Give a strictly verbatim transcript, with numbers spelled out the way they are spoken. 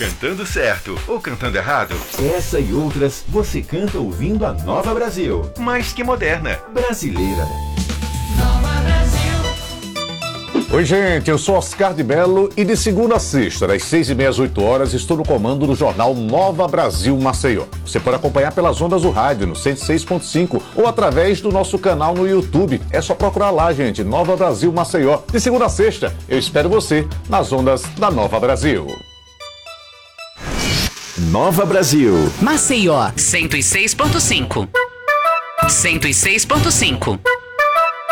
Cantando certo ou cantando errado? Essa e outras você canta ouvindo a Nova Brasil. Mais que moderna. Brasileira. Nova Brasil. Oi, gente, eu sou Oscar de Mello e de segunda a sexta, das seis e meia às oito horas, estou no comando do jornal Nova Brasil Maceió. Você pode acompanhar pelas ondas do rádio no cento e seis ponto cinco ou através do nosso canal no YouTube. É só procurar lá, gente, Nova Brasil Maceió. De segunda a sexta, eu espero você nas ondas da Nova Brasil. Nova Brasil. Maceió, cento e seis ponto cinco. cento e seis ponto cinco.